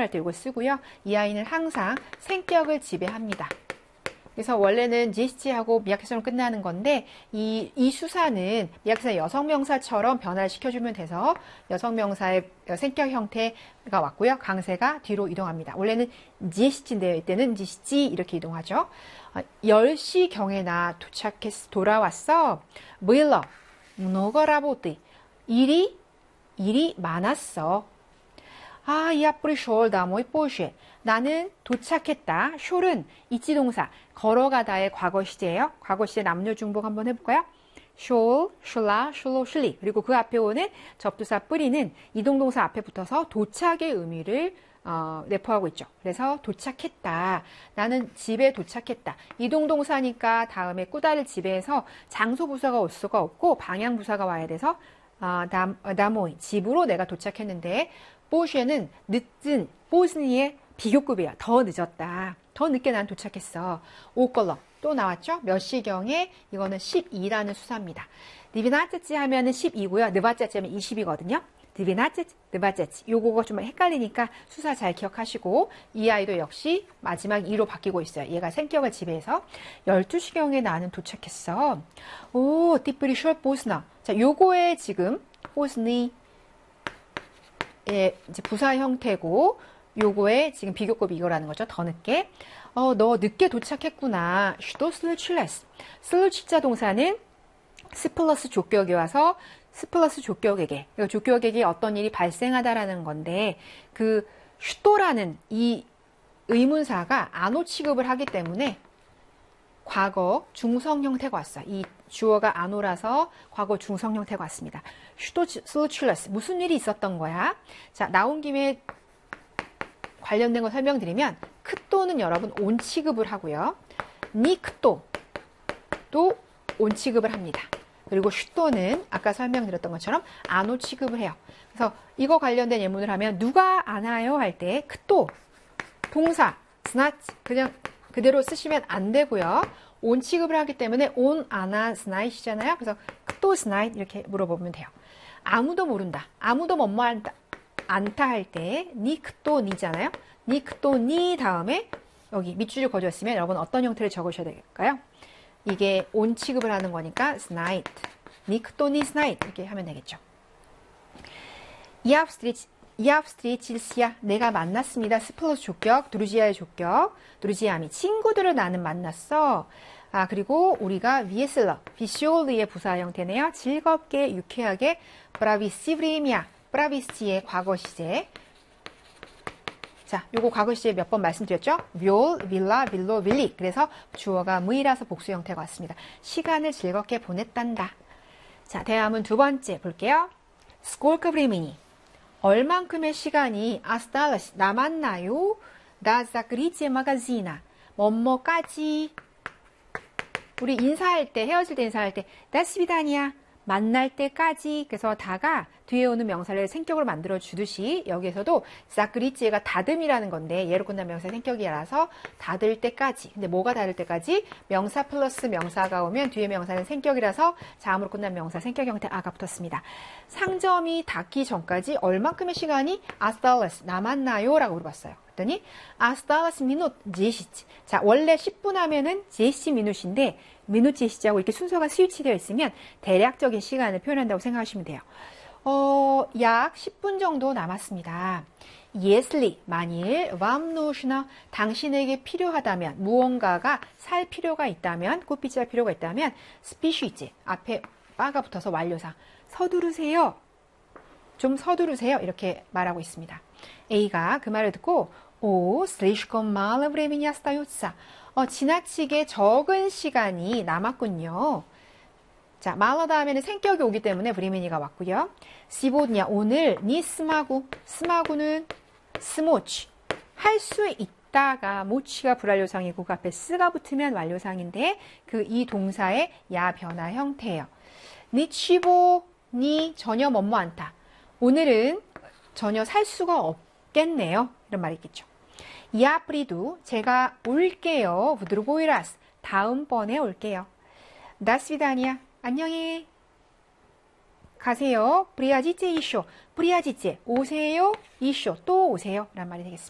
표현할 때 이거 쓰고요. 이 아이는 항상 생격을 지배합니다. 그래서 원래는 지시하고 미약해서는 끝나는 건데 이 수사는 미약해서 여성명사처럼 변화를 시켜주면 돼서 여성명사의 생격 형태가 왔고요. 강세가 뒤로 이동합니다. 원래는 지시인데요. 이때는 지시 이렇게 이동하죠. 10시경에 나 돌아왔어. было много работы. 일이 많았어. я пришел домой позже. 나는 도착했다. 숄은 이치동사, 걸어가다의 과거 시제예요. 과거 시제 남녀 중복 한번 해볼까요? 숄, 슐라, 슐로, 슐리. 그리고 그 앞에 오는 접두사 뿌리는 이동동사 앞에 붙어서 도착의 의미를 내포하고 있죠. 그래서 도착했다. 나는 집에 도착했다. 이동동사니까 다음에 꾸다를 지배해서 장소 부사가 올 수가 없고 방향 부사가 와야 돼서 다모이, 집으로 내가 도착했는데 뽀쉐는 늦은 뽀스니의 비교급이야. 더 늦었다. 더 늦게 난 도착했어. 오컬러 또 나왔죠? 몇 시경에 이거는 12라는 수사입니다. 니비나짜찌 하면은 12고요. 느바짜찌 하면 20이거든요. 니비나짜찌, 느바짜찌. 요거가 좀 헷갈리니까 수사 잘 기억하시고 이 아이도 역시 마지막 2로 바뀌고 있어요. 얘가 생격을 지배해서 12시경에 나는 도착했어. 오, 띠뿌리 숄 보스나. 자, 요거에 지금 보스니 예, 이제 부사 형태고 요거에 지금 비교급이 이거라는 거죠. 더 늦게. 너 늦게 도착했구나. 슈도 슬루칠레스. 슬루치자 동사는 스 플러스 조격이 와서 스 플러스 조격에게. 조격에게 어떤 일이 발생하다라는 건데 그 슈도라는 이 의문사가 안오 취급을 하기 때문에 과거 중성 형태가 왔어요. 이 주어가 안오라서 과거 중성 형태가 왔습니다. 슈도 슬루칠레스. 무슨 일이 있었던 거야? 자, 나온 김에 관련된 거 설명드리면 크또는 여러분 온 취급을 하고요. 니 크또도 온 취급을 합니다. 그리고 슈또는 아까 설명드렸던 것처럼 안오 취급을 해요. 그래서 이거 관련된 예문을 하면 누가 안아요 할 때 크또 동사 스나치 그냥 그대로 쓰시면 안 되고요. 온 취급을 하기 때문에 온 아나 스나잇이잖아요. 그래서 크또 스나잇 이렇게 물어보면 돼요. 아무도 모른다. 아무도 뭐뭐 안타 할 때 니 크또 니잖아요. 니 크또 니 다음에 여기 밑줄을 그어줬으면 여러분 어떤 형태를 적으셔야 될까요? 이게 온 취급을 하는 거니까 스나잇. 니 크또 니 스나잇 이렇게 하면 되겠죠. 이압스트리치스야 내가 만났습니다. 스플러스 조격, 드루지아의 조격. 드루지아미 친구들을 나는 만났어. 그리고 우리가 위에슬러, 비쇼르의 부사 형태네요. 즐겁게, 유쾌하게 브라비시브리미아, 브라비스티의 과거 시제. 자, 요거 과거 시제 몇 번 말씀드렸죠? 뷸, 빌라, 빌로, 빌리. 그래서 주어가 무이라서 복수 형태가 왔습니다. 시간을 즐겁게 보냈단다. 자, 대화문 두 번째 볼게요. 스콜크 브리미니. 얼만큼의 시간이 아스탈라스 남았나요? 다 자그리제 마가지나. 뭐뭐까지. 우리 인사할 때, 헤어질 때 인사할 때 다스비다니야. 만날 때까지. 그래서 다가 뒤에 오는 명사를 생격으로 만들어 주듯이 여기에서도 자그리지가 다듬이라는 건데 얘로 끝난 명사 생격이라서 닫을 때까지. 근데 뭐가 닫을 때까지? 명사 플러스 명사가 오면 뒤에 명사는 생격이라서 자음으로 끝난 명사 생격 형태 아가 붙었습니다. 상점이 닫기 전까지 얼만큼의 시간이 아스탈라스 남았나요? 라고 물어봤어요. 그랬더니 아스탈라스 미누트 제시치. 자, 원래 10분 하면은 제시 미누트인데 미누트 제시치하고 이렇게 순서가 스위치되어 있으면 대략적인 시간을 표현한다고 생각하시면 돼요. 약 10분 정도 남았습니다. 예슬리, 만일, 맘노시나, 당신에게 필요하다면, 무언가가 살 필요가 있다면, 꽃빛이 살 필요가 있다면, 스피쉬즈, 앞에 바가 붙어서 완료상, 서두르세요. 좀 서두르세요. 이렇게 말하고 있습니다. A가 그 말을 듣고, слишком мало времени остается. 지나치게 적은 시간이 남았군요. 자, 말로 다음에는 생격이 오기 때문에 브리미니가 왔고요. 시보드냐 오늘 니 스마구는 스모치 할 수 있다가 모치가 불완료상이고 그 앞에 쓰가 붙으면 완료상인데 그 이 동사의 야 변화 형태예요. 니 치보 니 전혀 뭐뭐 않다. 오늘은 전혀 살 수가 없겠네요. 이런 말이 있겠죠. 이아프리도 제가 올게요. 부드르보이라스 다음번에 올게요. 다스비다니야 안녕히 가세요. 프리아지제 이쇼. 프리아지제 오세요. 이쇼 또 오세요. 란 말이 되겠습니다.